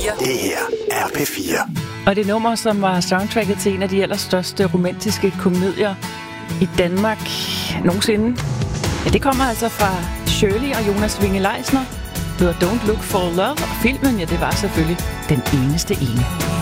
P4. Det her er P4. Og det nummer, som var soundtracket til en af de allerstørste romantiske komedier i Danmark nogensinde, ja, det kommer altså fra Shirley og Jonas Winge-Leisner, hedder Don't Look for Love, og filmen, ja, det var selvfølgelig Den eneste ene.